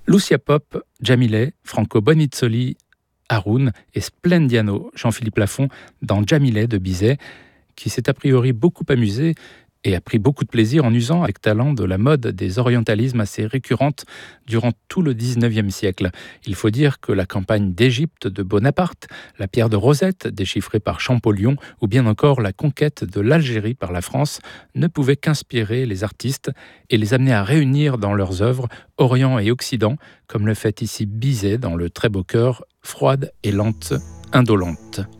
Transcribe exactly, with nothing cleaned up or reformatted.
Lucia Pop, Djamileh, Franco Bonizzoli, Haroun et Splendiano, Jean-Philippe Lafont, dans Djamileh de Bizet, qui s'est a priori beaucoup amusé et a pris beaucoup de plaisir en usant avec talent de la mode des orientalismes assez récurrentes durant tout le dix-neuvième siècle. Il faut dire que la campagne d'Égypte de Bonaparte, la pierre de Rosette déchiffrée par Champollion ou bien encore la conquête de l'Algérie par la France ne pouvaient qu'inspirer les artistes et les amener à réunir dans leurs œuvres Orient et Occident, comme le fait ici Bizet dans le très beau chœur Froide et lente, indolente.